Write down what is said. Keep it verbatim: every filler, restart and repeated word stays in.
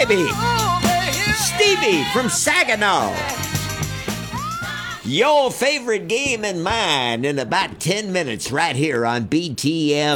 baby. Stevie from Saginaw. Your favorite game and mine in about ten minutes right here on B T M.